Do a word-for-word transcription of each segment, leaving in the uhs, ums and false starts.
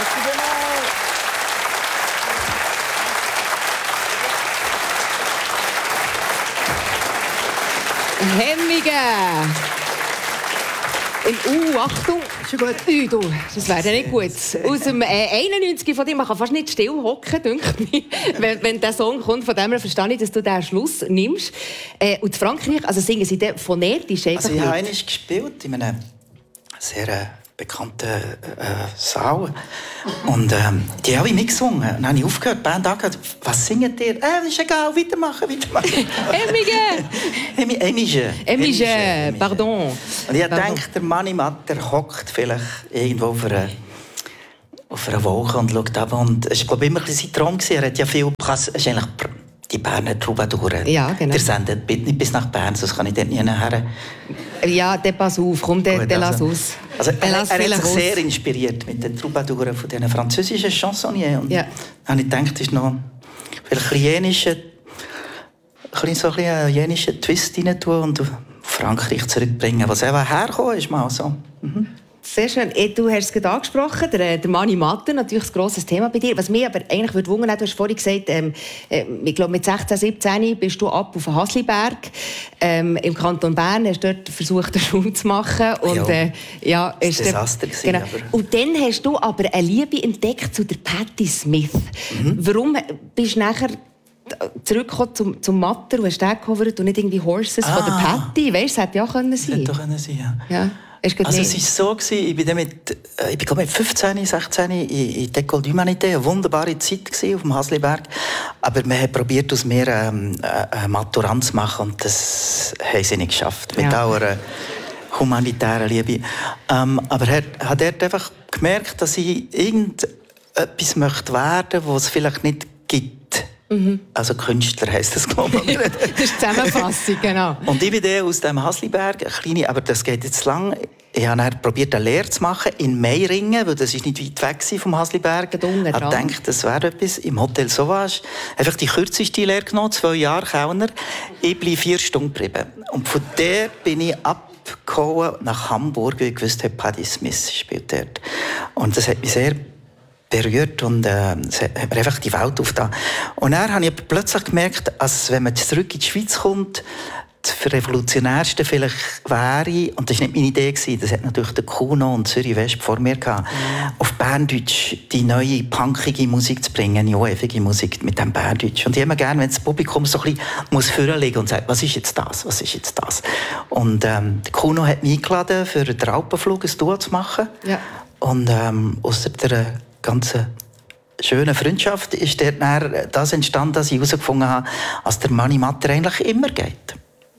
Hemmige! Uh, Achtung, schon gut. Ui, du, das wäre ja nicht gut. Aus dem äh, einundneunzig von dir, man kann fast nicht still hocken, denke ich, wenn, wenn der Song kommt. Von dem her verstehe ich, dass du den Schluss nimmst. Äh, und in Frankreich, also singen sie den phonetisch einfach Also ich habe mit? einmal gespielt in einem sehr äh, bekannten äh, Saal. Und ähm, die haben alle mitgesungen. Und dann habe ich aufgehört, die Band angehört. Was singt ihr? Äh, ist egal, weitermachen, weitermachen. Emmige! Emmige. Emmige, pardon. Und ich dachte, der Mani Matter hockt vielleicht irgendwo auf einer, auf einer Wolke und schaut ab. Und es war, glaube ich, immer ein bisschen sein Traum. Er hat ja viel... Es ist eigentlich die Berner Troubadouren. Ja, genau. Der sendet nicht bis nach Bern, sonst kann ich dort nie nachher. Ja, der pass auf, komm, der, Gut, der lass also, aus. Also, der er, lass er hat sich aus. sehr inspiriert mit den Troubadouren von diesen französischen Chansonniers. Und ja. habe ich gedacht, ist noch vielleicht ein jenischer, ein so ein jenischer Twist rein tun und auf Frankreich zurückbringen, was eben hergekommen ist. Mal so. Mhm. Sehr schön. Du hast es gerade angesprochen, der, der Mani Matter, natürlich ein grosses Thema bei dir. Was mich aber eigentlich würde wundern, du hast vorhin gesagt, ähm, ich glaube mit sechzehn, siebzehn bist du ab auf den Hasliberg. Ähm, Im Kanton Bern hast du dort versucht, eine Schule zu machen. Und, ja, äh, ja, das war ein Desaster. Genau. Aber... Und dann hast du aber eine Liebe entdeckt zu der Patti Smith. Mhm. Warum bist du nachher zurückgekommen zum, zum Matter und hast den gecovert und nicht irgendwie Horses ah. von der Patti? Weißt du, das hätte ja auch sein können. Hätte auch können sein, ja. ja. Also es war so, ich bin mit, ich bin mit fünfzehn, sechzehn in, in École d'Humanité, eine wunderbare Zeit auf dem Hasliberg. Aber wir haben probiert, aus mir ähm, eine Maturant zu machen und das haben sie nicht geschafft. Mit ja. aller humanitären Liebe. Ähm, aber er hat dort einfach gemerkt, dass ich irgendetwas möchte werden, was es vielleicht nicht gibt. Mhm. Also Künstler heisst das, glaube ich. Das ist die Zusammenfassung, genau. Und ich bin dann aus dem Hasliberg, eine kleine, aber das geht jetzt lang. Ich habe dann probiert, eine Lehre zu machen in Meiringen, weil das ist nicht weit weg vom Hasliberg. Ich habe gedacht, das wäre etwas im Hotel Sauvage. Einfach die kürzeste Lehre genommen, zwei Jahre Kellner. Ich blieb vier Stunden geblieben. Und von der bin ich abgehauen nach Hamburg, weil ich wusste, Patti Smith spielt dort. Und das hat mich sehr berührt und äh, hat mir einfach die Welt aufgetan. Und dann habe ich plötzlich gemerkt, dass wenn man zurück in die Schweiz kommt, das Revolutionärste vielleicht wäre, und das war nicht meine Idee, das hat natürlich der Kuno und Zürich West vor mir gehabt, mhm. auf Berndeutsch die neue punkige Musik zu bringen, die ewige Musik mit dem Berndeutsch. Und ich immer gerne, wenn das Publikum so ein bisschen vorlegen und sagt, was ist jetzt das, was ist jetzt das? Und ähm, der Kuno hat mich eingeladen, für den Alpenflug ein Duo zu machen. Ja. Und ähm, aus der ganze schöne Freundschaft ist dort das entstanden, dass ich herausgefunden habe, dass der Mani Matter eigentlich immer geht.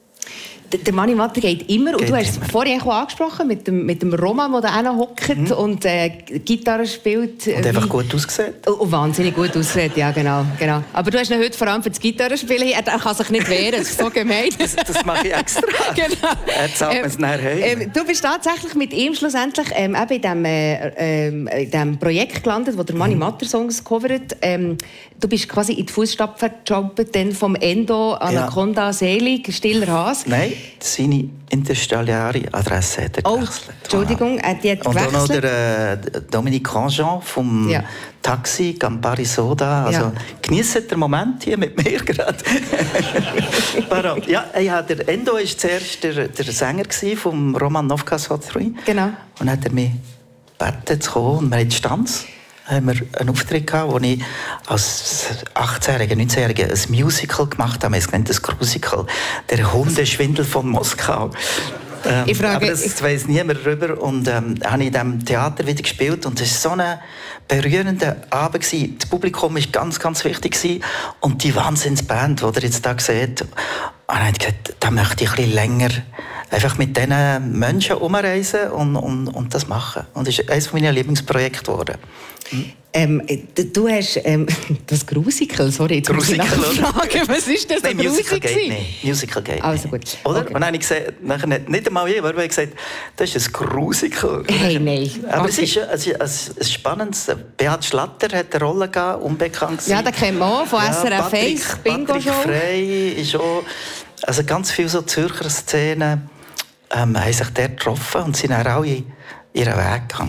Der Mani Matter geht immer. Geht und du hast es vorhin auch angesprochen mit dem, mit dem Roman, der da hockt mhm. und äh, Gitarre spielt. Und einfach gut aussieht. Und oh, wahnsinnig gut aussieht, ja genau, genau. Aber du hast ihn heute vor allem für das Gitarrespielen. Er kann sich nicht wehren, das ist so gemein. das, das mache ich extra. Genau. Er zahlt mir es ähm, nachher heim. Ähm, du bist tatsächlich mit ihm schlussendlich ähm, eben in diesem äh, äh, in Projekt gelandet, wo der Mani Matter Songs covert. Ähm, du bist quasi in die Fußstapfen gejumpt vom Endo, Anaconda, ja. Selig, Stiller Has. Nein. Seine interstellare Adresse hat er oh, gewechselt. Entschuldigung, er hat die gewechselt? Und auch noch der äh, Dominique Grandjean vom ja. Taxi Campari Soda. Also ja. genießt den Moment hier mit mir gerade. ja, ja, der Endo war zuerst der, der Sänger vom Roman Novka Sotruy. Genau. Und dann hat er mich gebeten zu kommen und wir hatten Stanz. Haben wir einen Auftritt gehabt, wo ich als achtzehnjähriger, neunzehnjähriger ein Musical gemacht habe. Es nennt das Crucical. Der Hundeschwindel von Moskau. Ähm, ich frage, aber das weiss niemand darüber. Und ähm, habe ich in diesem Theater wieder gespielt. Und es war so ein berührender Abend. Das Publikum war ganz, ganz wichtig. Und die Wahnsinnsband, die ihr jetzt hier seht, und dann habe ich gesagt, da möchte ich ein bisschen länger einfach mit diesen Menschen umreisen und, und, und das machen. Und das ist eines meiner Lieblingsprojekte geworden. Hm? Ähm, du hast ähm, das Grusical, sorry, jetzt muss ich nachfragen, was ist das? Nein, Musical geht nicht. Musical geht also gut. Nicht. Oder? Okay. Und dann habe ich gesagt, nachher nicht, nicht einmal jemand, aber ich gesagt, das ist ein Grusical. Hey, nein. Aber okay. es ist ein, ein, ein spannendes. Beat Schlatter hat eine Rolle gegeben, unbekannt. Ja, den kennt man auch von ja, S R F eins, Bingo Show. Patrick Frey ist auch, also ganz viele so Zürcher Szenen ähm, haben sich dort getroffen und sind dann alle ihren Weg gegangen. Ja.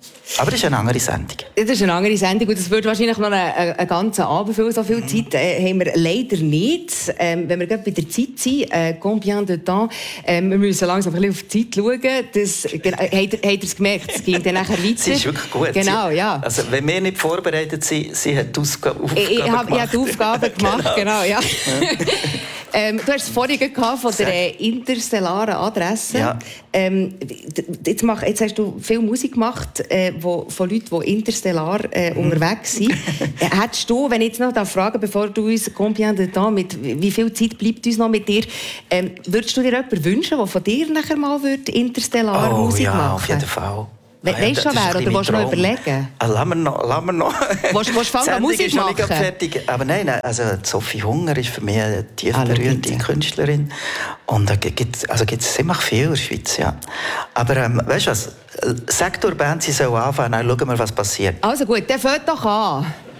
Aber das ist eine andere Sendung. Das ist eine andere Sendung und das würde wahrscheinlich noch einen, einen ganzen Abend füllen. So viel mhm. Zeit äh, haben wir leider nicht. Ähm, wenn wir gerade bei der Zeit sind, äh, combien de temps, ähm, wir müssen langsam ein bisschen auf die Zeit schauen. Das, äh, habt ihr es gemerkt? Es ging dann nachher weiter. Sie ist wirklich gut. Genau, ja. Also, wenn wir nicht vorbereitet sind, sie hat die Aufgaben ich, ich gemacht. Ich habe die Aufgaben gemacht, genau, genau ja. Ähm, du hast es vorhin gehabt von der interstellaren Adresse. Ja. Ähm, jetzt, mach, jetzt hast du viel Musik gemacht äh, wo, von Leuten, die interstellar äh, mhm. unterwegs sind. äh, hättest du, wenn ich jetzt noch fragen, bevor du uns combien de temps, mit wie viel Zeit bleibt uns noch mit dir, ähm, würdest du dir jemanden wünschen, der von dir nachher mal wird interstellar oh, Musik ja, machen? Auf jeden Fall. We ah, ja, weißt du schon wer, oder willst du noch überlegen? Also, lassen wir noch. Lassen wir noch. Willst du fangen an Musik ist noch machen? nicht fertig. Aber nein, also Sophie Hunger ist für mich eine tief berührende Künstlerin. Und da gibt es also ziemlich viel in der Schweiz, ja. Aber ähm, weißt du was? Sag der Band, sie soll anfangen, dann schauen wir, was passiert. Also gut, dann fängt doch an.